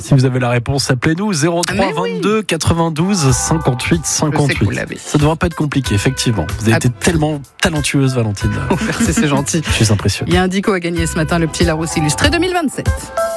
Si vous avez la réponse, appelez-nous 03 22 92 58 58. Ça ne devrait pas être compliqué, effectivement. Vous avez été tellement talentueuse, Valentine. Merci, c'est gentil. Je suis impressionné. Il y a un dico à gagner ce matin, le petit Larousse illustré 2027.